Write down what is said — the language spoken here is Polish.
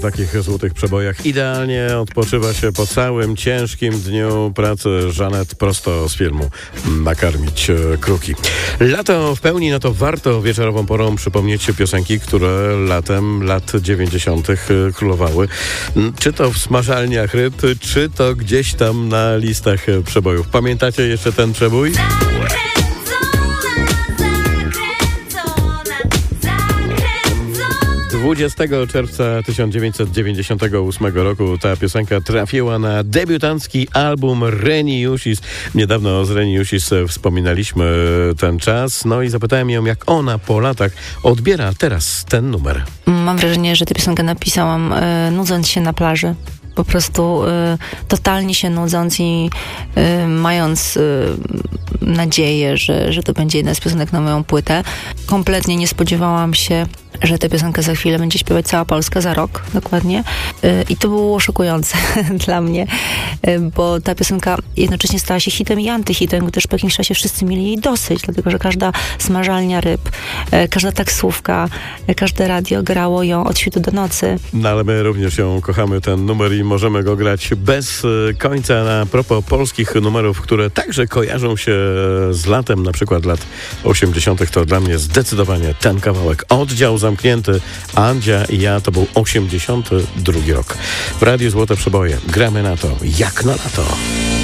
takich złotych przebojach idealnie odpoczywa się po całym ciężkim dniu pracy. Żanet prosto z filmu Nakarmić kruki. Lato w pełni, no to warto wieczorową porą przypomnieć się piosenki, które latem lat 90. królowały. Czy to w smażalniach ryb, czy to gdzieś tam na listach przebojów. Pamiętacie jeszcze ten przebój? 20 czerwca 1998 roku ta piosenka trafiła na debiutancki album Reni-Jusis. Niedawno z Reni-Jusis wspominaliśmy ten czas, no i zapytałem ją, jak ona po latach odbiera teraz ten numer. Mam wrażenie, że tę piosenkę napisałam nudząc się na plaży. Po prostu totalnie się nudząc i mając nadzieję, że to będzie jedna z piosenek na moją płytę. Kompletnie nie spodziewałam się, że tę piosenkę za chwilę będzie śpiewać cała Polska, za rok dokładnie. I to było szokujące dla mnie, bo ta piosenka jednocześnie stała się hitem i antyhitem, gdyż po jakimś czasie wszyscy mieli jej dosyć, dlatego że każda smażalnia ryb, każda taksówka, każde radio grało ją od świtu do nocy. No ale my również ją kochamy, ten numer, i możemy go grać bez końca. A propos polskich numerów, które także kojarzą się z latem, na przykład lat 80., to dla mnie zdecydowanie ten kawałek. Oddział zamknięty, Andzia i ja, to był 82 rok. W Radiu Złote Przeboje gramy na to, jak na lato.